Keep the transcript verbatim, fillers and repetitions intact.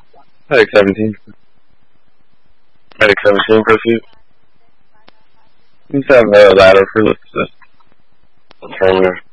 Medic seventeen. Medic seventeen, proceed. Let's have a ladder for the terminator.